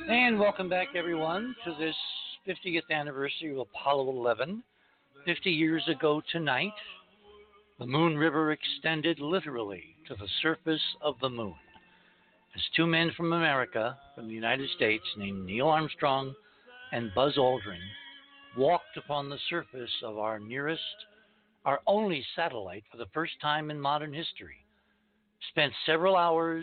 And welcome back, everyone, to this 50th anniversary of Apollo 11. 50 years ago tonight, the Moon River extended literally to the surface of the moon as two men from America, from the United States, named Neil Armstrong and Buzz Aldrin, walked upon the surface of our only satellite for the first time in modern history. Spent several hours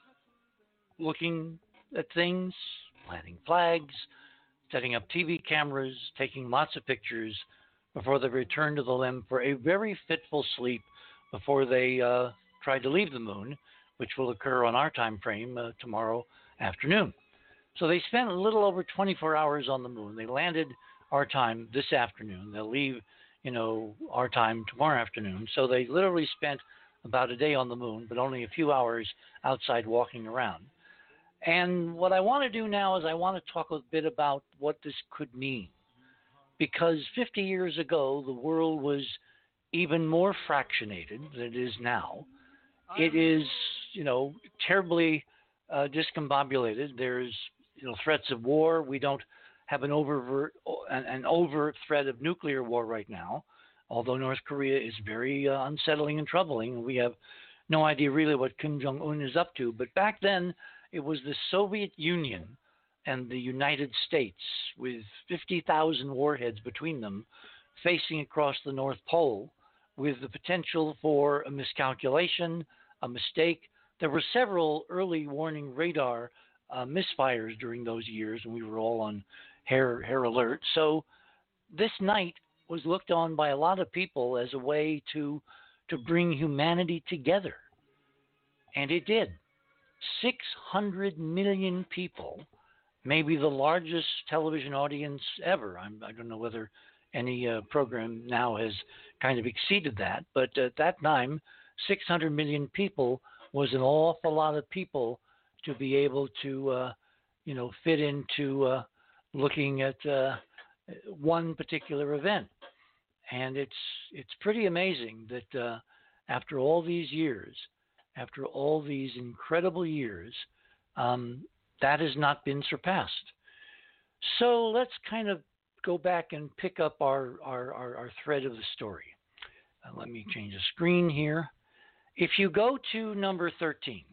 looking at things, planting flags, setting up TV cameras, taking lots of pictures before they returned to the limb for a very fitful sleep before they tried to leave the moon, which will occur on our time frame tomorrow afternoon. So they spent a little over 24 hours on the moon. They landed our time this afternoon. They'll leave, our time tomorrow afternoon. So they literally spent about a day on the moon, but only a few hours outside walking around. And what I want to do now is I want to talk a bit about what this could mean. Because 50 years ago, the world was even more fractionated than it is now. It is, terribly discombobulated. There's, threats of war. We don't have an overt threat of nuclear war right now, although North Korea is very unsettling and troubling. We have no idea really what Kim Jong-un is up to. But back then, it was the Soviet Union and the United States with 50,000 warheads between them facing across the North Pole with the potential for a miscalculation, a mistake. There were several early warning radar misfires during those years, and we were all on hair alert. So this night was looked on by a lot of people as a way to bring humanity together. And it did. 600 million people, maybe the largest television audience ever. I don't know whether any program now has kind of exceeded that, but at that time, 600 million people was an awful lot of people to be able to, fit into looking at one particular event. And it's pretty amazing that after all these years, after all these incredible years, that has not been surpassed. So let's kind of go back and pick up our thread of the story. Let me change the screen here. If you go to number 13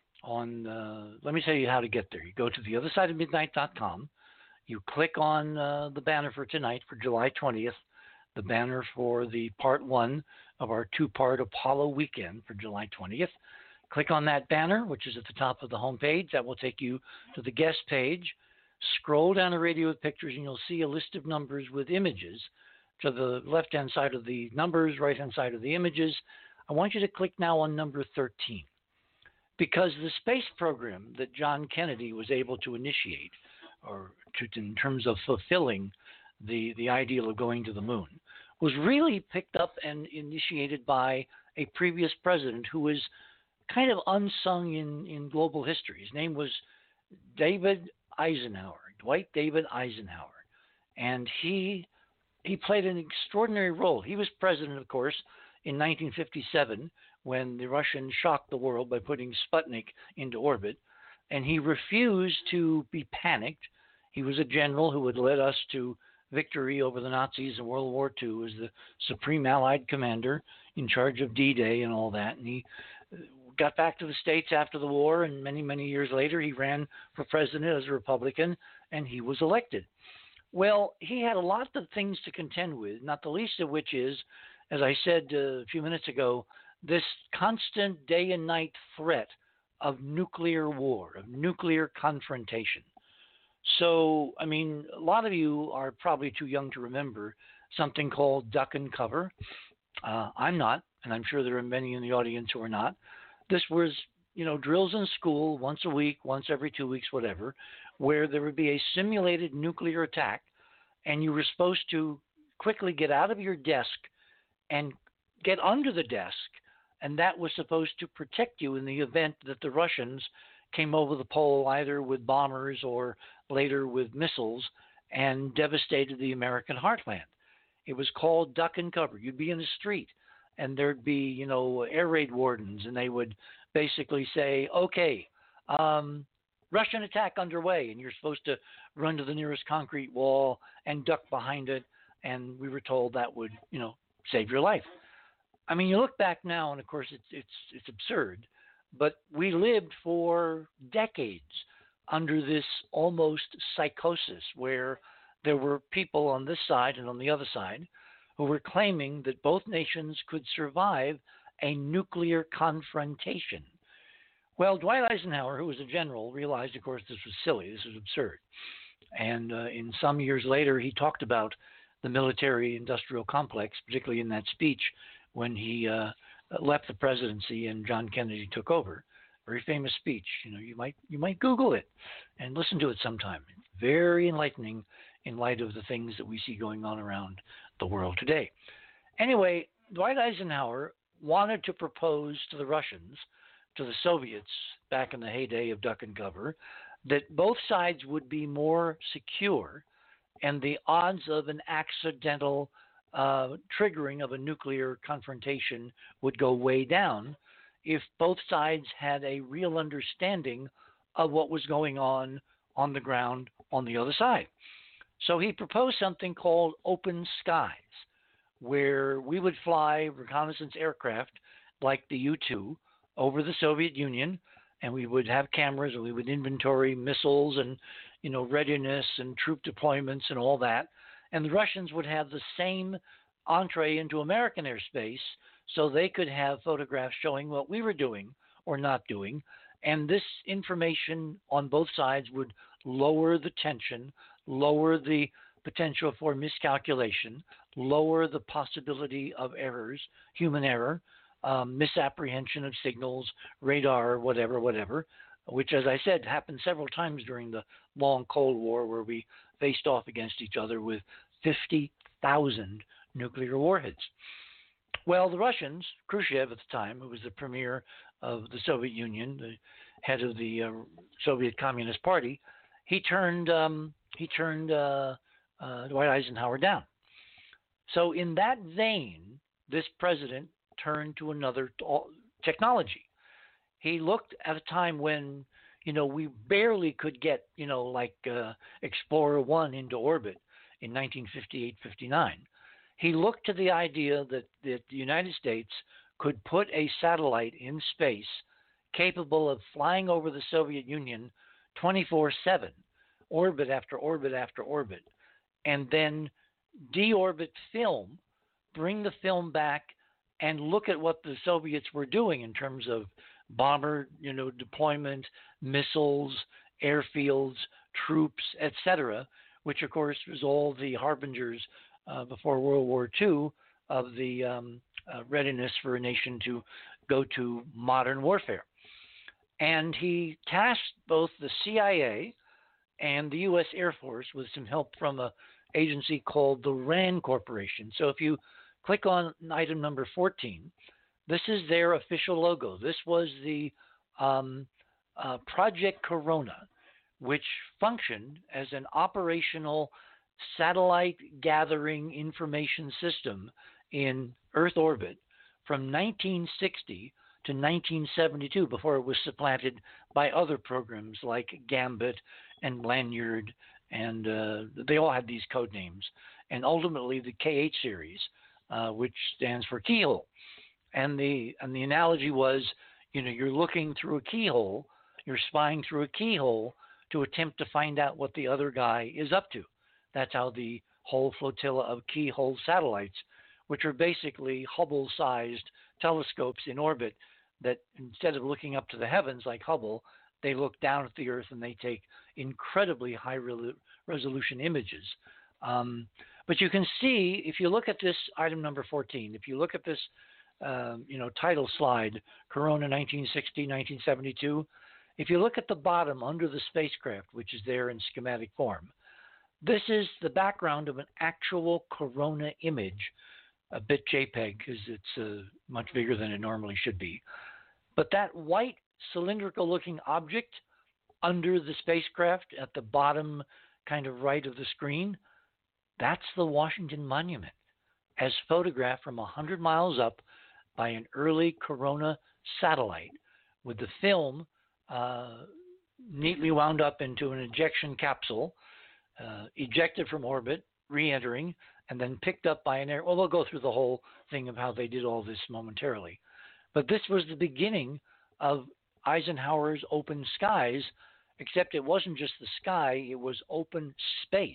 let me tell you how to get there. You go to theothersideofmidnight.com. You click on the banner for tonight, for July 20th, the banner for the part one of our two-part Apollo weekend for July 20th. Click on that banner, which is at the top of the homepage. That will take you to the guest page. Scroll down the radio with pictures, and you'll see a list of numbers with images. To the left-hand side of the numbers, right-hand side of the images. I want you to click now on number 13. Because the space program that John Kennedy was able to initiate, in terms of fulfilling the ideal of going to the moon, was really picked up and initiated by a previous president who was kind of unsung in global history. His name was David Eisenhower, Dwight David Eisenhower. And he played an extraordinary role. He was president, of course, in 1957 when the Russians shocked the world by putting Sputnik into orbit. And he refused to be panicked. He was a general who had led us to victory over the Nazis in World War II as the supreme Allied commander in charge of D-Day and all that. And he got back to the States after the war, and many, many years later, he ran for president as a Republican, and he was elected. Well, he had a lot of things to contend with, not the least of which is, as I said a few minutes ago, this constant day and night threat of nuclear war, of nuclear confrontation. So, a lot of you are probably too young to remember something called duck and cover. I'm not, and I'm sure there are many in the audience who are not. This was, drills in school once a week, once every 2 weeks, whatever, where there would be a simulated nuclear attack, and you were supposed to quickly get out of your desk and get under the desk, and that was supposed to protect you in the event that the Russians came over the pole either with bombers or later with missiles and devastated the American heartland. It was called duck and cover. You'd be in the street, and there'd be, air raid wardens, and they would basically say, okay, Russian attack underway, and you're supposed to run to the nearest concrete wall and duck behind it. And we were told that would, save your life. I mean, you look back now, and of course, it's absurd, but we lived for decades under this almost psychosis where there were people on this side and on the other side who were claiming that both nations could survive a nuclear confrontation. Well, Dwight Eisenhower, who was a general, realized, of course, this was silly, this was absurd. And in some years later, he talked about the military-industrial complex, particularly in that speech when he left the presidency and John Kennedy took over. Very famous speech. You might Google it and listen to it sometime. Very enlightening in light of the things that we see going on around the world today. Anyway, Dwight Eisenhower wanted to propose to the Russians, to the Soviets back in the heyday of duck and cover, that both sides would be more secure and the odds of an accidental triggering of a nuclear confrontation would go way down if both sides had a real understanding of what was going on the ground on the other side. So he proposed something called open skies, where we would fly reconnaissance aircraft like the U-2 over the Soviet Union, and we would have cameras and we would inventory missiles and, readiness and troop deployments and all that. And the Russians would have the same entree into American airspace so they could have photographs showing what we were doing or not doing. And this information on both sides would lower the tension, lower the potential for miscalculation, lower the possibility of errors, human error, misapprehension of signals, radar, whatever, which, as I said, happened several times during the long Cold War where we faced off against each other with 50,000 nuclear warheads. Well, the Russians, Khrushchev at the time, who was the premier of the Soviet Union, the head of the Soviet Communist Party, he turned Dwight Eisenhower down. So in that vein, this president turned to another technology. He looked at a time when, we barely could get, Explorer 1 into orbit in 1958-59. He looked to the idea that the United States could put a satellite in space capable of flying over the Soviet Union 24/7, orbit after orbit after orbit, and then deorbit film, bring the film back, and look at what the Soviets were doing in terms of bomber, deployment, missiles, airfields, troops, etc., which of course was all the harbingers before World War II of the readiness for a nation to go to modern warfare. And he tasked both the CIA and the U.S. Air Force with some help from an agency called the RAND Corporation. So if you click on item number 14, this is their official logo. This was the Project Corona, which functioned as an operational satellite gathering information system in Earth orbit from 1960 to 1972, before it was supplanted by other programs like Gambit and Lanyard, and they all had these code names. And ultimately the KH series, which stands for keyhole. And the analogy was, you're looking through a keyhole, you're spying through a keyhole to attempt to find out what the other guy is up to. That's how the whole flotilla of keyhole satellites, which are basically Hubble-sized telescopes in orbit that instead of looking up to the heavens like Hubble, they look down at the Earth and they take incredibly high resolution images. But you can see, if you look at this item number 14, if you look at this title slide, Corona 1960-1972, if you look at the bottom under the spacecraft, which is there in schematic form, this is the background of an actual Corona image, a bit JPEG because it's much bigger than it normally should be. But that white cylindrical looking object under the spacecraft at the bottom kind of right of the screen, that's the Washington Monument, as photographed from 100 miles up by an early Corona satellite with the film neatly wound up into an ejection capsule, ejected from orbit, re-entering, and then picked up by an air. Well, we'll go through the whole thing of how they did all this momentarily. But this was the beginning of Eisenhower's open skies, except it wasn't just the sky, it was open space.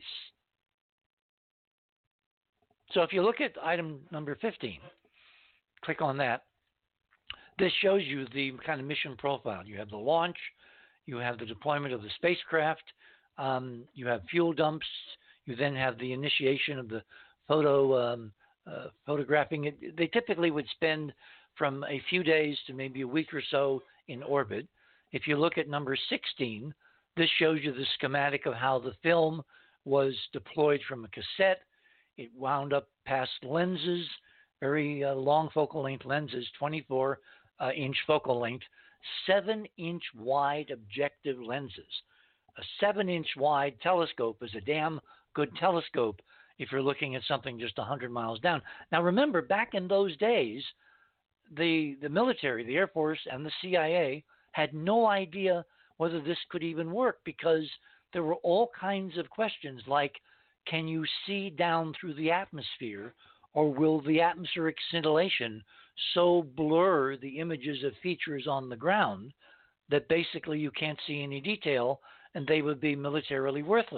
So if you look at item number 15, click on that. This shows you the kind of mission profile. You have the launch, you have the deployment of the spacecraft, you have fuel dumps, you then have the initiation of the photographing it. They typically would spend from a few days to maybe a week or so in orbit. If you look at number 16, this shows you the schematic of how the film was deployed from a cassette. It wound up past lenses, very long focal length lenses, 24-inch focal length, 7-inch wide objective lenses. A 7-inch wide telescope is a damn good telescope if you're looking at something just 100 miles down. Now remember, back in those days, the military, the Air Force, and the CIA had no idea whether this could even work, because there were all kinds of questions like, can you see down through the atmosphere, or will the atmospheric scintillation so blur the images of features on the ground that basically you can't see any detail and they would be militarily worthless?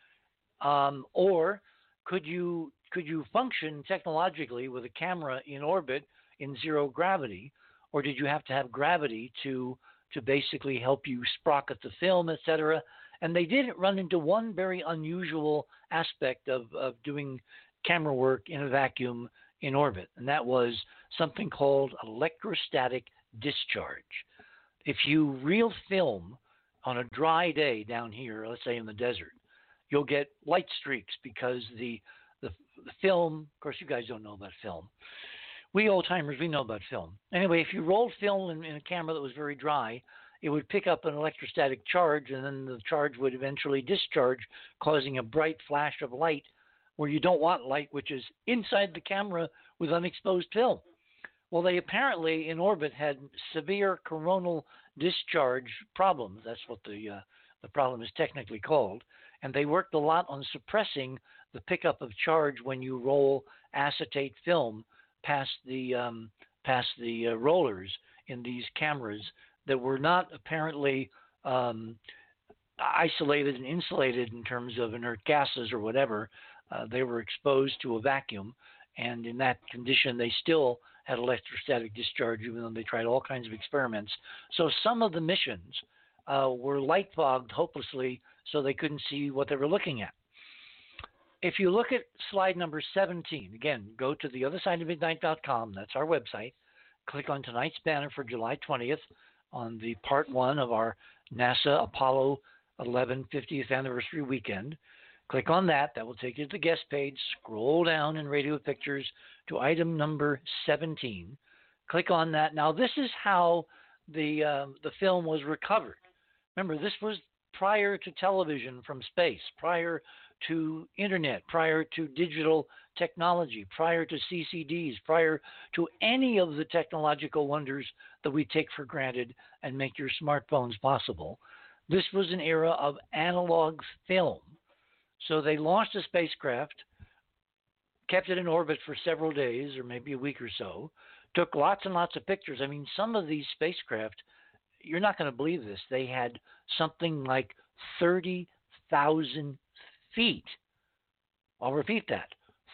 Or could you function technologically with a camera in orbit in zero gravity, or did you have to have gravity to basically help you sprocket the film, etc.? And they did run into one very unusual aspect of doing camera work in a vacuum in orbit, and that was something called electrostatic discharge. If you reel film on a dry day down here, let's say in the desert, you'll get light streaks because the film, of course you guys don't know about film. We old timers, we know about film. Anyway, if you rolled film in a camera that was very dry, it would pick up an electrostatic charge, and then the charge would eventually discharge, causing a bright flash of light where you don't want light, which is inside the camera with unexposed film. Well, they apparently in orbit had severe coronal discharge problems. That's what the problem is technically called. And they worked a lot on suppressing the pickup of charge when you roll acetate film past the rollers in these cameras that were not apparently isolated and insulated in terms of inert gases or whatever. They were exposed to a vacuum, and in that condition they still had electrostatic discharge, even though they tried all kinds of experiments. So some of the missions were light fogged hopelessly, so they couldn't see what they were looking at. If you look at slide number 17, again, go to theothersideofmidnight.com. That's our website. Click on tonight's banner for July 20th on the part 1 of our NASA Apollo 11 50th anniversary weekend. Click on that. That will take you to the guest page. Scroll down in Radio Pictures to item number 17. Click on that. Now, this is how the film was recovered. Remember, this was prior to television from space, prior to internet, prior to digital technology, prior to CCDs, prior to any of the technological wonders that we take for granted and make your smartphones possible. This was an era of analog film. So they launched a spacecraft, kept it in orbit for several days or maybe a week or so, took lots and lots of pictures. I mean, some of these spacecraft, you're not going to believe this, they had something like 30,000 feet. I'll repeat that.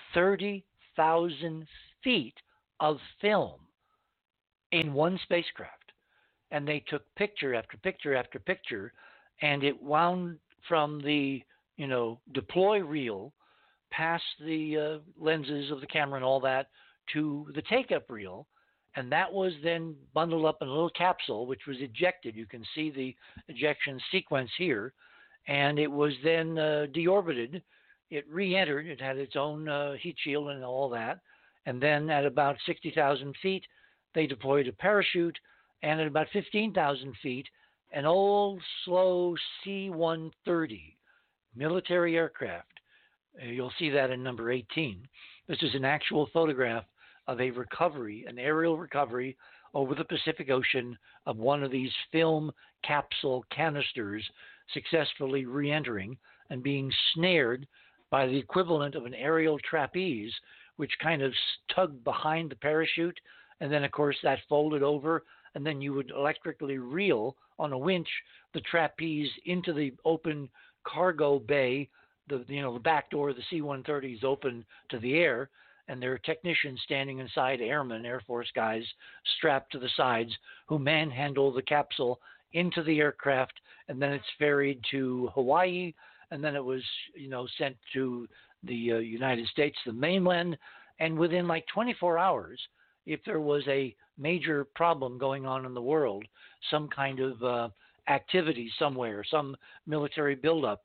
30,000 feet of film in one spacecraft. And they took picture after picture after picture, and it wound from the deploy reel past the lenses of the camera and all that to the take-up reel. And that was then bundled up in a little capsule, which was ejected. You can see the ejection sequence here. And it was then deorbited. It re-entered. It had its own heat shield and all that. And then at about 60,000 feet, they deployed a parachute. And at about 15,000 feet, an old, slow C-130 military aircraft. You'll see that in number 18. This is an actual photograph of a recovery, an aerial recovery over the Pacific Ocean of one of these film capsule canisters successfully re-entering and being snared by the equivalent of an aerial trapeze, which kind of tugged behind the parachute, and then, of course, that folded over, and then you would electrically reel on a winch the trapeze into the open cargo bay. The back door of the C-130 is open to the air, and there are technicians standing inside, airmen, Air Force guys, strapped to the sides, who manhandle the capsule into the aircraft, and then it's ferried to Hawaii, and then it was, sent to the United States, the mainland, and within like 24 hours, if there was a major problem going on in the world, some kind of activity somewhere, some military buildup,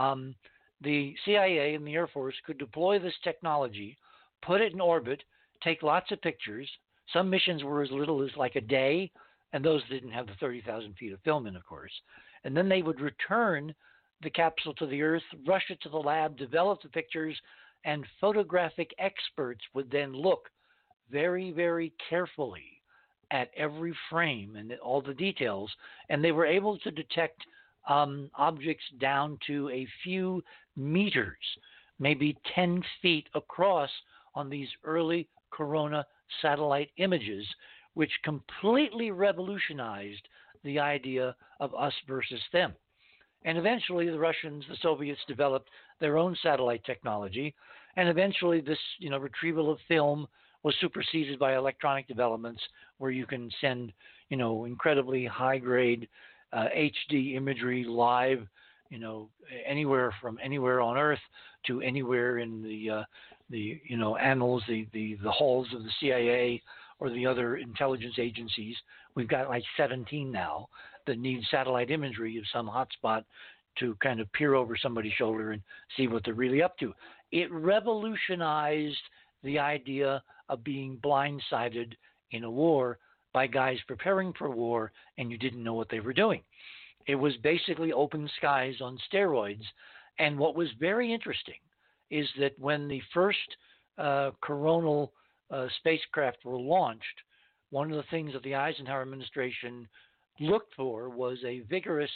the CIA and the Air Force could deploy this technology, put it in orbit, take lots of pictures. Some missions were as little as like a day, and those didn't have the 30,000 feet of film in, of course. And then they would return the capsule to the Earth, rush it to the lab, develop the pictures, and photographic experts would then look very, very carefully at every frame and all the details, and they were able to detect objects down to a few meters, maybe 10 feet across on these early Corona satellite images, which completely revolutionized the idea of us versus them. And eventually the Russians, the Soviets developed their own satellite technology, and eventually this, retrieval of film was superseded by electronic developments where you can send, incredibly high-grade HD imagery live, anywhere from anywhere on Earth to anywhere in the annals, the halls of the CIA or the other intelligence agencies. We've got like 17 now that need satellite imagery of some hotspot to kind of peer over somebody's shoulder and see what they're really up to. It revolutionized the idea of being blindsided in a war by guys preparing for war, and you didn't know what they were doing. It was basically open skies on steroids. And what was very interesting is that when the first coronal spacecraft were launched, one of the things that the Eisenhower administration looked for was a vigorous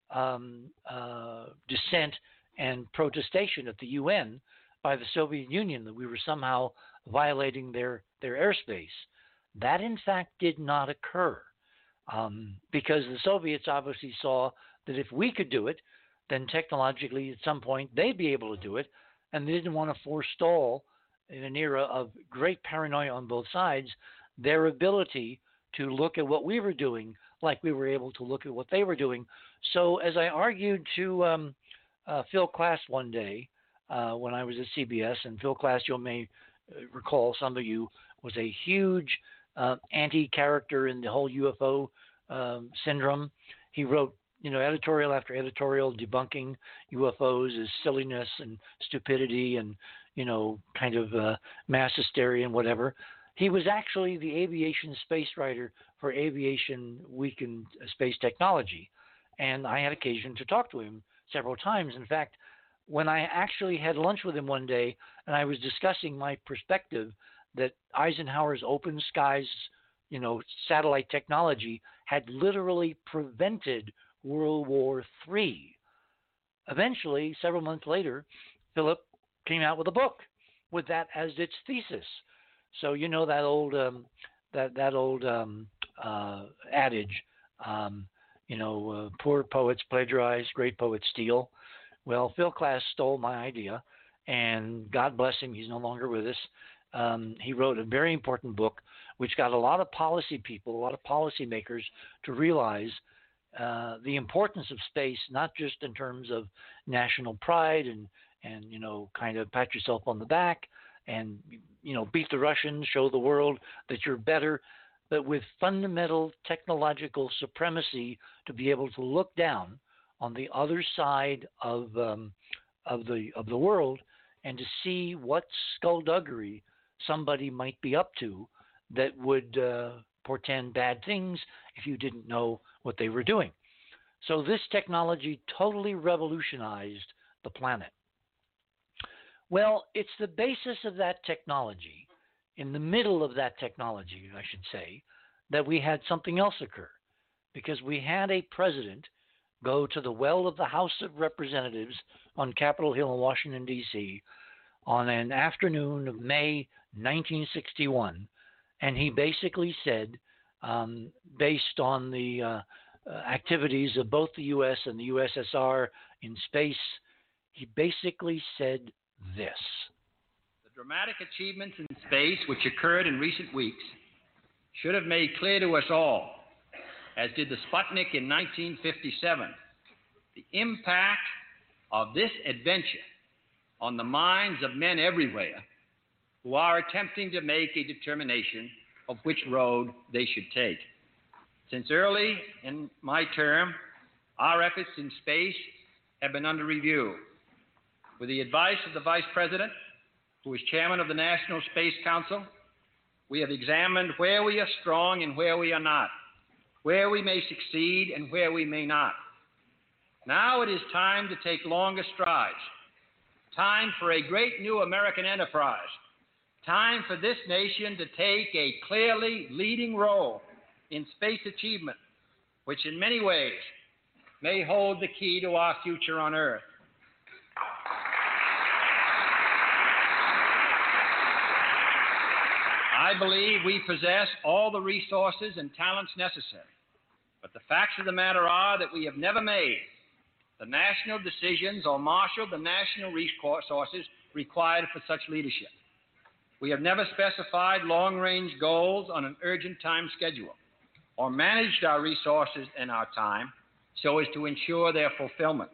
dissent and protestation at the UN by the Soviet Union that we were somehow violating their airspace. That, in fact, did not occur because the Soviets obviously saw that if we could do it, then technologically at some point they'd be able to do it, and they didn't want to forestall in an era of great paranoia on both sides their ability to look at what we were doing like we were able to look at what they were doing. So as I argued to Phil Klass one day when I was at CBS, and Phil Klass, you may recall, some of you, was a huge anti-character in the whole UFO syndrome. He wrote, editorial after editorial debunking UFOs as silliness and stupidity and, kind of mass hysteria and whatever. He was actually the aviation space writer for Aviation Week in Space Technology, and I had occasion to talk to him several times. In fact, when I actually had lunch with him one day and I was discussing my perspective that Eisenhower's open skies, satellite technology had literally prevented World War III. Eventually, several months later, Philip came out with a book with that as its thesis. So that old adage, poor poets plagiarize, great poets steal. Well, Phil Klass stole my idea, and God bless him, he's no longer with us. He wrote a very important book which got a lot of policy people, a lot of policymakers to realize the importance of space, not just in terms of national pride and kind of pat yourself on the back and, beat the Russians, show the world that you're better, but with fundamental technological supremacy to be able to look down on the other side of the world and to see what skullduggery somebody might be up to that would portend bad things if you didn't know what they were doing. So this technology totally revolutionized the planet. Well, it's the basis of that technology, in the middle of that technology, I should say, that we had something else occur, because we had a president go to the well of the House of Representatives on Capitol Hill in Washington, D.C., on an afternoon of May 1961, and he basically said, based on the activities of both the U.S. and the USSR in space, he basically said this. The dramatic achievements in space which occurred in recent weeks should have made clear to us all, as did the Sputnik in 1957, the impact of this adventure on the minds of men everywhere who are attempting to make a determination of which road they should take. Since early in my term, our efforts in space have been under review. With the advice of the Vice President, who is Chairman of the National Space Council, we have examined where we are strong and where we are not, where we may succeed and where we may not. Now it is time to take longer strides, time for a great new American enterprise, time for this nation to take a clearly leading role in space achievement, which in many ways may hold the key to our future on Earth. I believe we possess all the resources and talents necessary, but the facts of the matter are that we have never made the national decisions or marshaled the national resources required for such leadership. We have never specified long-range goals on an urgent time schedule or managed our resources and our time so as to ensure their fulfillment.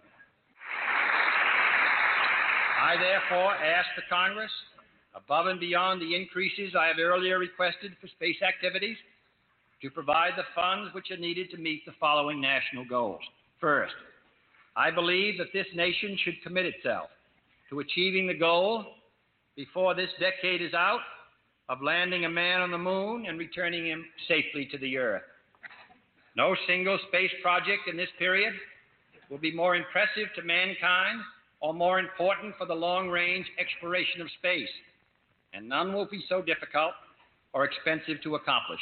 I therefore ask the Congress, above and beyond the increases I have earlier requested for space activities, to provide the funds which are needed to meet the following national goals. First, I believe that this nation should commit itself to achieving the goal, before this decade is out, of landing a man on the moon and returning him safely to the Earth. No single space project in this period will be more impressive to mankind or more important for the long-range exploration of space, and none will be so difficult or expensive to accomplish.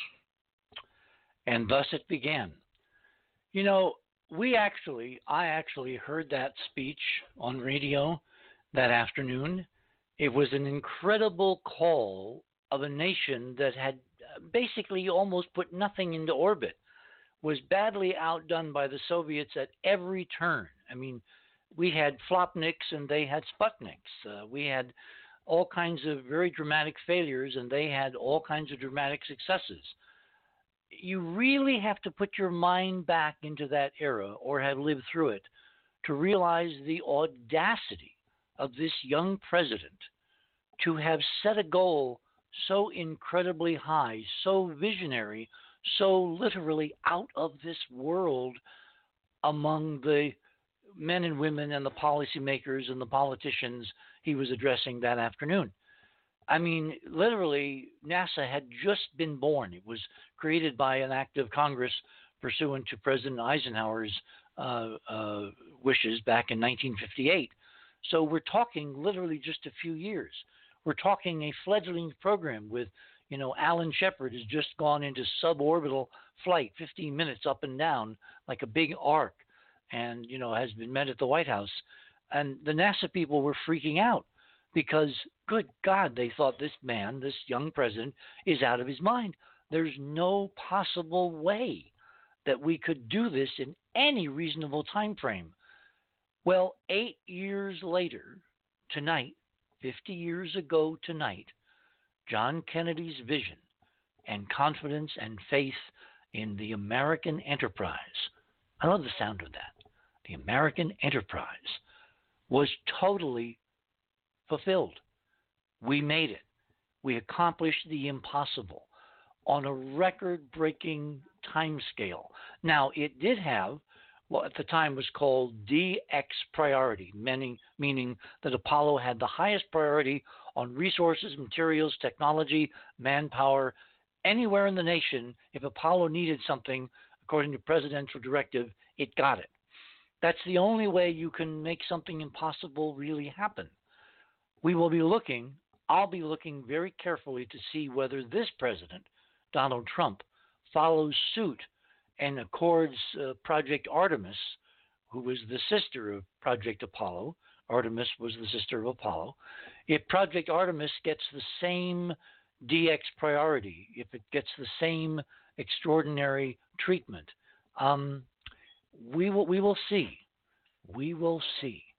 And thus it began. You know, I actually heard that speech on radio that afternoon. It was an incredible call of a nation that had basically almost put nothing into orbit, was badly outdone by the Soviets at every turn. I mean, we had Flopniks and they had Sputniks. We had all kinds of very dramatic failures and they had all kinds of dramatic successes. You really have to put your mind back into that era or have lived through it to realize the audacity of this young president to have set a goal so incredibly high, so visionary, so literally out of this world among the men and women and the policymakers and the politicians he was addressing that afternoon. I mean, literally, NASA had just been born. It was created by an act of Congress pursuant to President Eisenhower's wishes back in 1958. So we're talking literally just a few years. We're talking a fledgling program with, you know, Alan Shepard has just gone into suborbital flight, 15 minutes up and down like a big arc, and, you know, has been met at the White House. And the NASA people were freaking out because, good God, they thought this man, this young president, is out of his mind. There's no possible way that we could do this in any reasonable time frame. Well, 8 years later, tonight, 50 years ago tonight, John Kennedy's vision and confidence and faith in the American enterprise, I love the sound of that, the American enterprise, was totally fulfilled. We made it. We accomplished the impossible on a record-breaking time scale. Now, it did have what at the time was called DX priority, meaning that Apollo had the highest priority on resources, materials, technology, manpower. Anywhere in the nation, if Apollo needed something, according to presidential directive, it got it. That's the only way you can make something impossible really happen. I'll be looking very carefully to see whether this president, Donald Trump, follows suit and accords Project Artemis, who was the sister of Project Apollo, Artemis was the sister of Apollo, if Project Artemis gets the same DX priority, if it gets the same extraordinary treatment, we will see. We will see.